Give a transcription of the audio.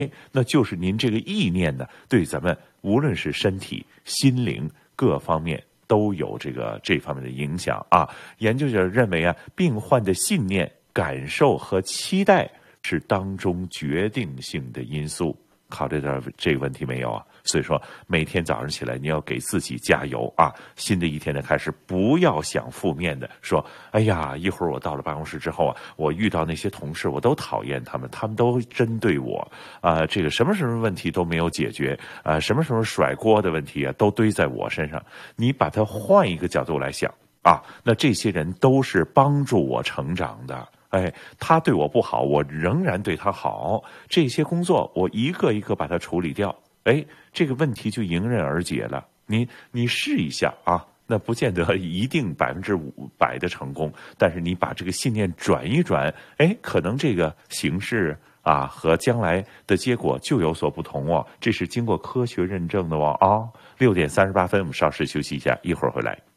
那就是您这个意念呢，对咱们无论是身体、心灵各方面都有这方面的影响啊。研究者认为啊，病患的信念、感受和期待是当中决定性的因素。考虑到这个问题没有啊？所以说每天早上起来你要给自己加油啊！新的一天的开始，不要想负面的，说哎呀，一会儿我到了办公室之后啊，我遇到那些同事，我都讨厌他们，他们都针对我啊，这个什么问题都没有解决啊，什么甩锅的问题啊，都堆在我身上。你把它换一个角度来想啊，那这些人都是帮助我成长的。哎，他对我不好，我仍然对他好。这些工作我一个一个把它处理掉，哎，这个问题就迎刃而解了。你试一下啊，那不见得一定500%的成功，但是你把这个信念转一转，哎，可能这个形式啊和将来的结果就有所不同哦。这是经过科学认证的哦。6点38分，我们稍事休息一下，一会儿回来。